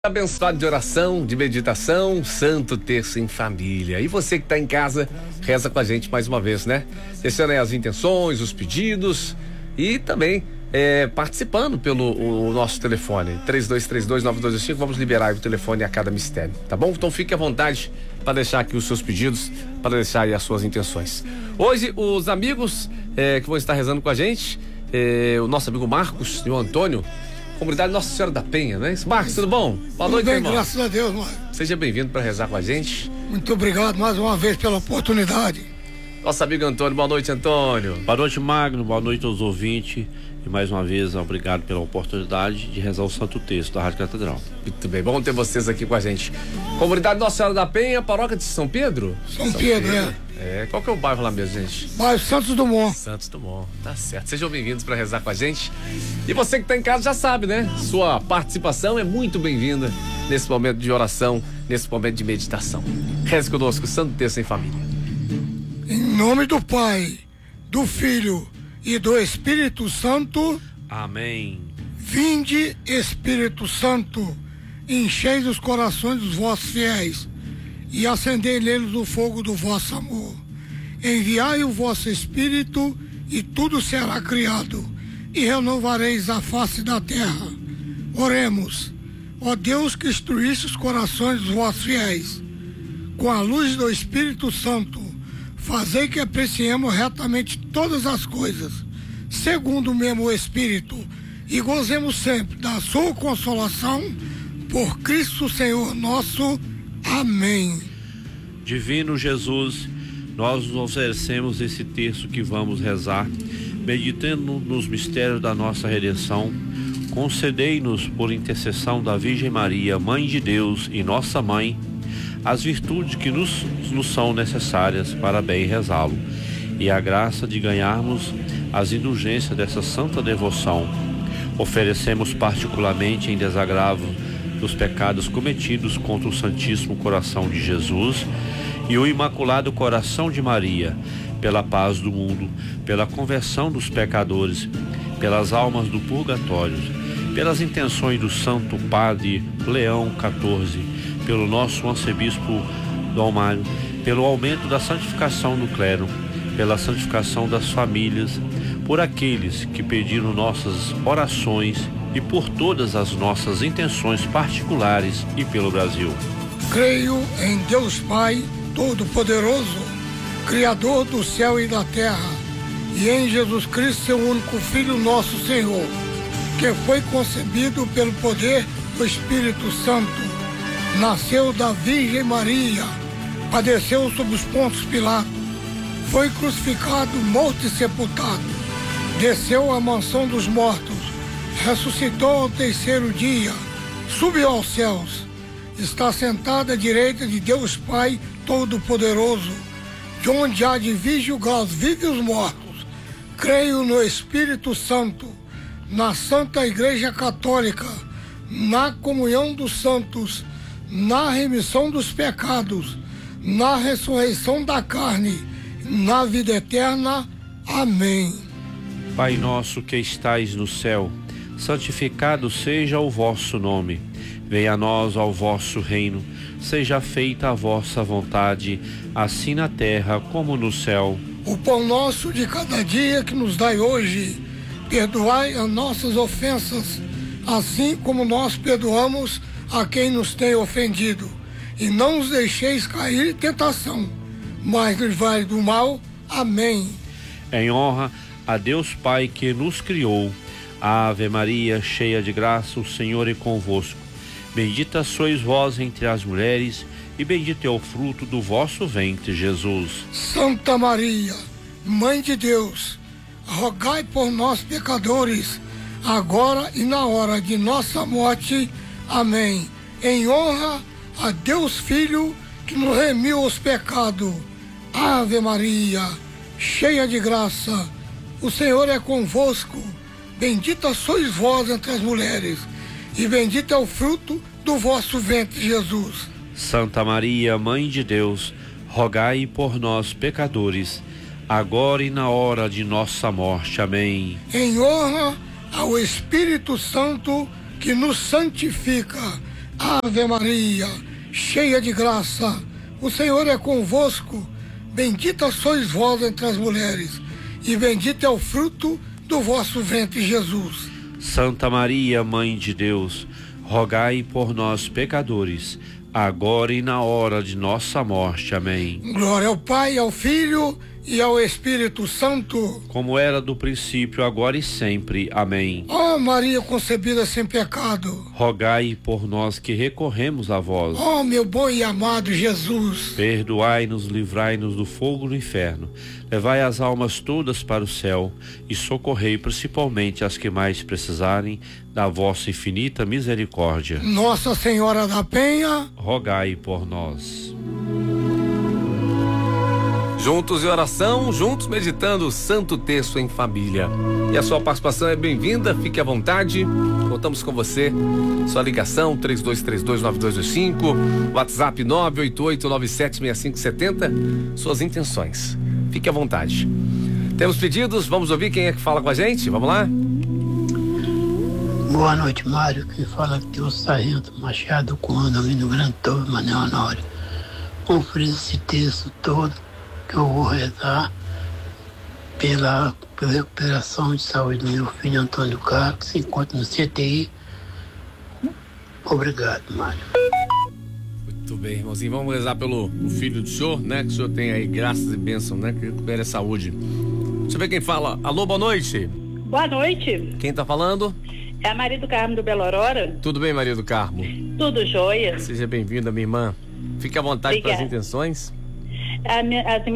Abençoado de oração, de meditação, Santo Terço em Família. E você que está em casa, reza com a gente mais uma vez, né? Deixando aí as intenções, os pedidos e também participando pelo nosso telefone 3232-9225. Vamos liberar aí o telefone a cada mistério, tá bom? Então fique à vontade para deixar aqui os seus pedidos, para deixar aí as suas intenções. Hoje os amigos que vão estar rezando com a gente, o nosso amigo Marcos e o Antônio, comunidade Nossa Senhora da Penha, né? Marcos, tudo bom? Boa noite, bem, irmão. graças a Deus, mano. Seja bem-vindo para rezar com a gente. Muito obrigado mais uma vez pela oportunidade. Nosso amigo Antônio, boa noite, Antônio. Boa noite, Magno, boa noite aos ouvintes. E mais uma vez, obrigado pela oportunidade de rezar o Santo Terço da Rádio Catedral. Muito bem, bom ter vocês aqui com a gente. Comunidade Nossa Senhora da Penha, paróquia de São Pedro? São Pedro. Qual que é o bairro lá mesmo, gente? Bairro Santos Dumont. Santos Dumont, tá certo. Sejam bem-vindos para rezar com a gente. E você que está em casa já sabe, né? Sua participação é muito bem-vinda nesse momento de oração, nesse momento de meditação. Reze conosco, Santo Terço em Família. Em nome do Pai, do Filho e do Espírito Santo. Amém. Vinde, Espírito Santo, enchei os corações dos vossos fiéis e acendei neles o fogo do vosso amor. Enviai o vosso Espírito e tudo será criado e renovareis a face da terra. Oremos. Ó Deus, que instruísse os corações dos vossos fiéis com a luz do Espírito Santo, fazei que apreciemos retamente todas as coisas, segundo o mesmo Espírito, e gozemos sempre da sua consolação, por Cristo Senhor nosso. Amém. Divino Jesus, nós nos oferecemos esse terço que vamos rezar, meditando nos mistérios da nossa redenção. Concedei-nos, por intercessão da Virgem Maria, Mãe de Deus e nossa Mãe, as virtudes que nos são necessárias para bem rezá-lo, e a graça de ganharmos as indulgências dessa santa devoção. Oferecemos particularmente em desagravo dos pecados cometidos contra o Santíssimo Coração de Jesus e o Imaculado Coração de Maria, pela paz do mundo, pela conversão dos pecadores, pelas almas do purgatório, pelas intenções do Santo Padre Leão XIV, pelo nosso arcebispo Dom Mário, pelo aumento da santificação do clero, pela santificação das famílias, por aqueles que pediram nossas orações e por todas as nossas intenções particulares e pelo Brasil. Creio em Deus Pai Todo-Poderoso, Criador do céu e da terra, e em Jesus Cristo, seu único Filho, nosso Senhor, que foi concebido pelo poder do Espírito Santo, nasceu da Virgem Maria, padeceu sob os Pôntios Pilatos, foi crucificado, morto e sepultado, desceu à mansão dos mortos, ressuscitou ao terceiro dia, subiu aos céus, está sentado à direita de Deus Pai Todo-Poderoso, de onde há de vir julgar os vivos e os mortos. Creio no Espírito Santo, na Santa Igreja Católica, na comunhão dos santos, na remissão dos pecados, na ressurreição da carne, na vida eterna. Amém. Pai nosso que estais no céu, santificado seja o vosso nome. Venha a nós ao vosso reino. Seja feita a vossa vontade, assim na terra como no céu. O pão nosso de cada dia que nos dai hoje, perdoai as nossas ofensas, assim como nós perdoamos a quem nos tem ofendido. E não nos deixeis cair em tentação, mas livrai do mal. Amém. Em honra a Deus Pai que nos criou. Ave Maria, cheia de graça, o Senhor é convosco. Bendita sois vós entre as mulheres, e bendito é o fruto do vosso ventre, Jesus. Santa Maria, Mãe de Deus, rogai por nós pecadores, agora e na hora de nossa morte. Amém. Em honra a Deus Filho, que nos remiu os pecados. Ave Maria, cheia de graça, o Senhor é convosco. Bendita sois vós entre as mulheres, e bendito é o fruto do vosso ventre, Jesus. Santa Maria, Mãe de Deus, rogai por nós, pecadores, agora e na hora de nossa morte. Amém. Em honra ao Espírito Santo, que nos santifica, Ave Maria, cheia de graça, o Senhor é convosco. Bendita sois vós entre as mulheres, e bendito é o fruto do vosso ventre, Jesus. Santa Maria, Mãe de Deus, rogai por nós, pecadores, agora e na hora de nossa morte. Amém. Glória ao Pai, ao Filho e ao Espírito Santo, como era do princípio, agora e sempre. Amém. Ó Maria concebida sem pecado, rogai por nós que recorremos a vós. Ó meu bom e amado Jesus, perdoai-nos, livrai-nos do fogo do inferno, levai as almas todas para o céu e socorrei principalmente as que mais precisarem da vossa infinita misericórdia. Nossa Senhora da Penha, rogai por nós. Juntos em oração, juntos meditando o Santo Terço em família. E a sua participação é bem-vinda, fique à vontade. Contamos com você. Sua ligação 3232-9225, WhatsApp 988976570. Suas intenções. Fique à vontade. Temos pedidos, vamos ouvir quem é que fala com a gente? Vamos lá? Boa noite, Mário. Quem fala aqui é o Sargento Machado Condomínio Grande Torre, Mané Honório. Confira esse texto todo que eu vou rezar pela recuperação de saúde do meu filho Antônio Carlos, que se encontra no CTI. Obrigado, Mário. Muito bem, irmãozinho, vamos rezar pelo filho do senhor, né? Que o senhor tem aí graças e bênçãos, né? Que recupere a saúde. Deixa eu ver quem fala. Alô, boa noite. Boa noite. Quem tá falando? É a Maria do Carmo do Belo Aurora. Tudo bem, Maria do Carmo? Tudo jóia. Seja bem-vinda, minha irmã. Fique à vontade para as intenções. As